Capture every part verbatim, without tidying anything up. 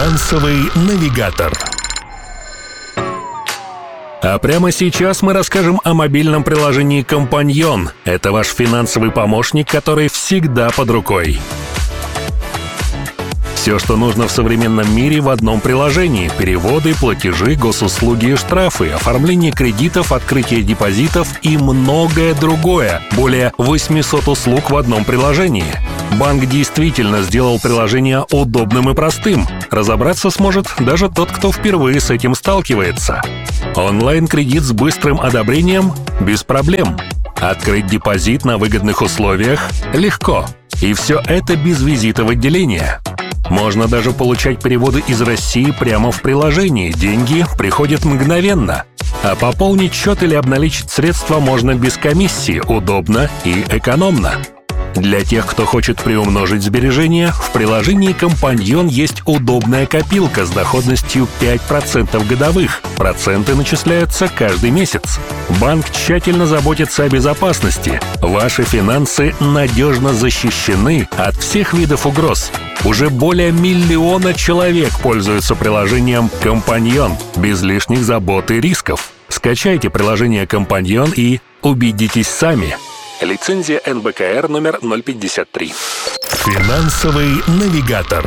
Финансовый навигатор. А прямо сейчас мы расскажем о мобильном приложении «Компаньон». Это ваш финансовый помощник, который всегда под рукой. Все, что нужно в современном мире, в одном приложении. Переводы, платежи, госуслуги и штрафы, оформление кредитов, открытие депозитов и многое другое. Более восемьсот услуг в одном приложении. Банк действительно сделал приложение удобным и простым. Разобраться сможет даже тот, кто впервые с этим сталкивается. Онлайн-кредит с быстрым одобрением – без проблем. Открыть депозит на выгодных условиях – легко. И все это без визита в отделение. Можно даже получать переводы из России прямо в приложении. Деньги приходят мгновенно. А пополнить счет или обналичить средства можно без комиссии, удобно и экономно. Для тех, кто хочет приумножить сбережения, в приложении «Компаньон» есть удобная копилка с доходностью пять процентов годовых. Проценты начисляются каждый месяц. Банк тщательно заботится о безопасности. Ваши финансы надежно защищены от всех видов угроз. Уже более миллиона человек пользуются приложением «Компаньон» без лишних забот и рисков. Скачайте приложение «Компаньон» и убедитесь сами. Лицензия эн бэ ка эр номер ноль пятьдесят три. Финансовый навигатор.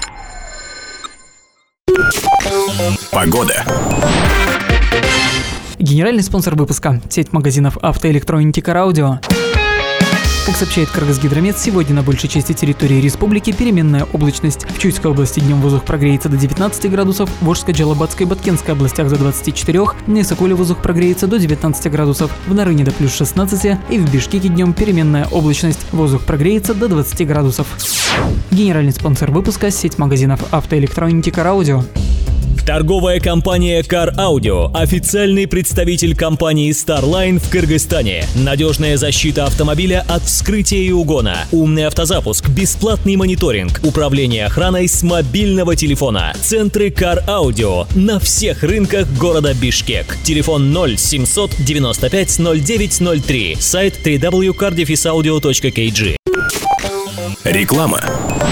Погода. Генеральный спонсор выпуска – сеть магазинов автоэлектроники «Караудио». Как сообщает Кыргызгидромет, сегодня на большей части территории республики переменная облачность. В Чуйской области днем воздух прогреется до девятнадцати градусов, в Волжской, Джалабадской и Баткенской областях до двадцати четырёх, на Исакуле воздух прогреется до девятнадцати градусов, в Нарыне до плюс шестнадцати и в Бишкеке днем переменная облачность. Воздух прогреется до двадцати градусов. Генеральный спонсор выпуска – сеть магазинов автоэлектроники «Караудио». Торговая компания Car Audio – официальный представитель компании Starline в Кыргызстане. Надежная защита автомобиля от вскрытия и угона, умный автозапуск, бесплатный мониторинг, управление охраной с мобильного телефона. Центры Car Audio на всех рынках города Бишкек. Телефон ноль семьсот девяносто пять ноль девять ноль три. Сайт дабл ю дабл ю дабл ю точка car audio точка кей джи. Реклама.